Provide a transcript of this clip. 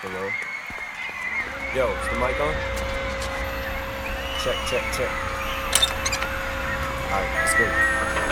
Hello? Yo, is the mic on? Check, check, check. Alright, let's go.